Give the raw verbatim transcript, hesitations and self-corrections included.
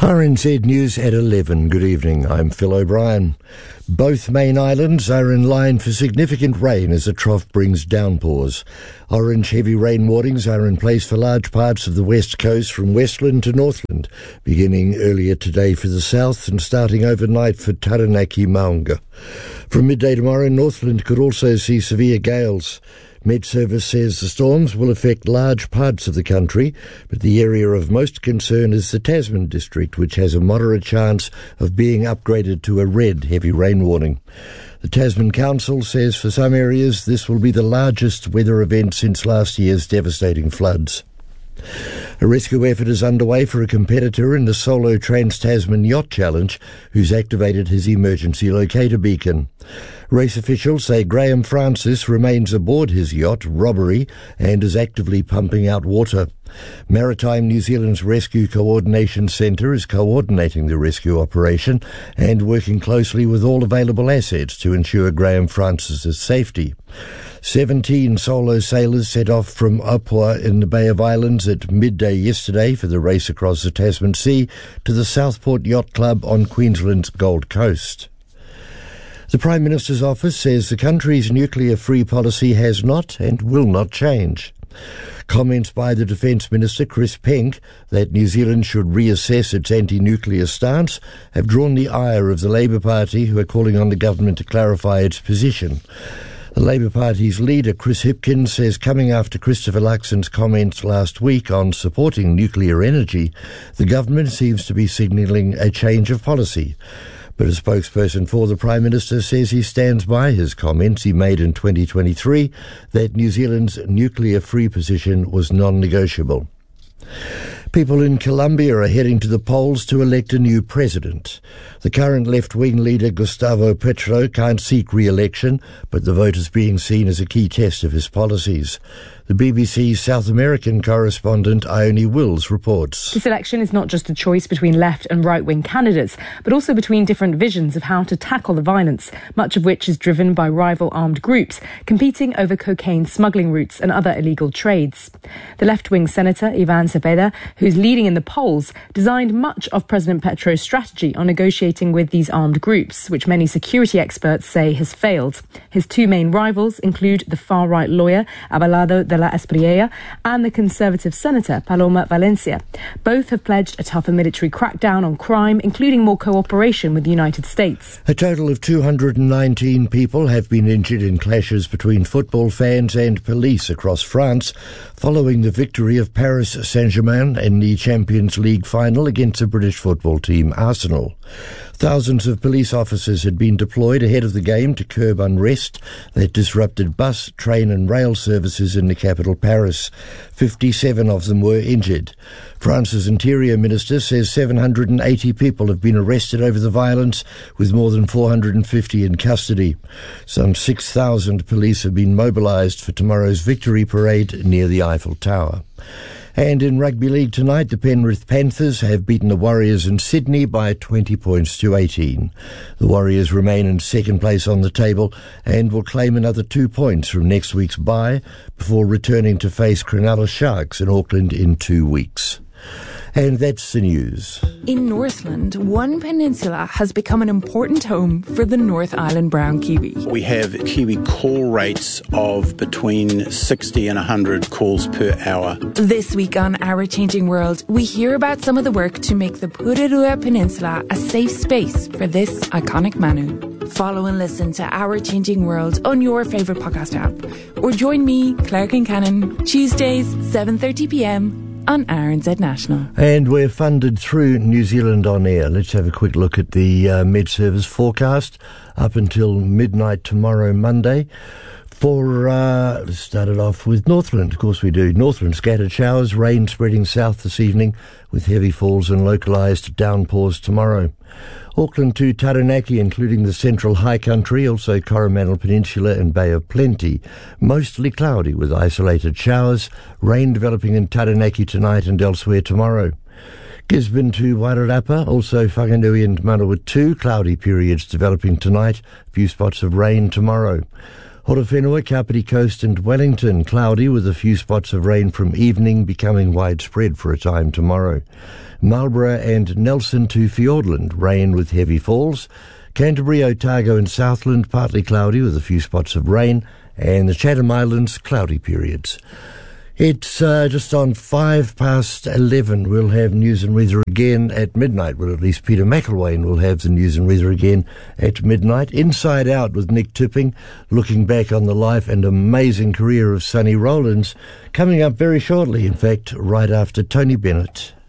R N Z News at eleven. Good evening, I'm Phil O'Brien. Both main islands are in line for significant rain as the trough brings downpours. Orange heavy rain warnings are in place for large parts of the west coast from Westland to Northland, beginning earlier today for the south and starting overnight for Taranaki, Maunga. From midday tomorrow, Northland could also see severe gales. Met Service says the storms will affect large parts of the country, but the area of most concern is the Tasman district, which has a moderate chance of being upgraded to a red heavy rain warning. The Tasman Council says for some areas this will be the largest weather event since last year's devastating floods. A rescue effort is underway for a competitor in the Solo Trans-Tasman Yacht Challenge who's activated his emergency locator beacon. Race officials say Graham Francis remains aboard his yacht, Robbery, and is actively pumping out water. Maritime New Zealand's Rescue Coordination Centre is coordinating the rescue operation and working closely with all available assets to ensure Graham Francis's safety. Seventeen solo sailors set off from Apua in the Bay of Islands at midday yesterday for the race across the Tasman Sea to the Southport Yacht Club on Queensland's Gold Coast. The Prime Minister's office says the country's nuclear-free policy has not and will not change. Comments by the Defence Minister, Chris Penk, that New Zealand should reassess its anti-nuclear stance have drawn the ire of the Labour Party, who are calling on the government to clarify its position. The Labour Party's leader, Chris Hipkins, says coming after Christopher Luxon's comments last week on supporting nuclear energy, the government seems to be signalling a change of policy. But a spokesperson for the Prime Minister says he stands by his comments he made in twenty twenty-three that New Zealand's nuclear-free position was non-negotiable. People in Colombia are heading to the polls to elect a new president. The current left-wing leader, Gustavo Petro, can't seek re-election, but the vote is being seen as a key test of his policies. The B B C's South American correspondent Ione Wills reports. This election is not just a choice between left and right-wing candidates, but also between different visions of how to tackle the violence, much of which is driven by rival armed groups competing over cocaine smuggling routes and other illegal trades. The left-wing senator, Ivan Cepeda, who's leading in the polls, designed much of President Petro's strategy on negotiating with these armed groups, which many security experts say has failed. His two main rivals include the far-right lawyer, Abelardo de la Espriella, and the Conservative Senator, Paloma Valencia. Both have pledged a tougher military crackdown on crime, including more cooperation with the United States. A total of two hundred nineteen people have been injured in clashes between football fans and police across France following the victory of Paris Saint-Germain in the Champions League final against the British football team Arsenal. Thousands of police officers had been deployed ahead of the game to curb unrest that disrupted bus, train and rail services in the capital Paris. fifty-seven of them were injured. France's Interior Minister says seven hundred eighty people have been arrested over the violence, with more than four hundred fifty in custody. Some six thousand police have been mobilised for tomorrow's victory parade near the Eiffel Tower. And in rugby league tonight, the Penrith Panthers have beaten the Warriors in Sydney by twenty points to eighteen. The Warriors remain in second place on the table and will claim another two points from next week's bye before returning to face Cronulla Sharks in Auckland in two weeks. And that's the news. In Northland, one peninsula has become an important home for the North Island brown kiwi. We have kiwi call rates of between sixty and one hundred calls per hour. This week on Our Changing World, we hear about some of the work to make the Pururua Peninsula a safe space for this iconic manu. Follow and listen to Our Changing World on your favourite podcast app. Or join me, Claire Kincannon, Tuesdays, seven thirty p m on R N Z National. And we're funded through New Zealand On Air. Let's have a quick look at the uh, Med Service forecast up until midnight tomorrow, Monday. For, uh, let's start it off with Northland. Of course we do. Northland, scattered showers, rain spreading south this evening with heavy falls and localised downpours tomorrow. Auckland to Taranaki, including the central high country, also Coromandel Peninsula and Bay of Plenty. Mostly cloudy with isolated showers, rain developing in Taranaki tonight and elsewhere tomorrow. Gisborne to Wairarapa, also Whanganui and Manawatu, cloudy periods developing tonight, a few spots of rain tomorrow. Horowhenua, Kapiti Coast and Wellington, cloudy with a few spots of rain from evening, becoming widespread for a time tomorrow. Marlborough and Nelson to Fiordland, rain with heavy falls. Canterbury, Otago and Southland, partly cloudy with a few spots of rain. And the Chatham Islands, cloudy periods. It's uh, just on five past eleven. We'll have news and weather again at midnight. Well, at least Peter McElwain will have the news and weather again at midnight. Inside Out with Nick Tipping, looking back on the life and amazing career of Sonny Rollins, coming up very shortly, in fact, right after Tony Bennett.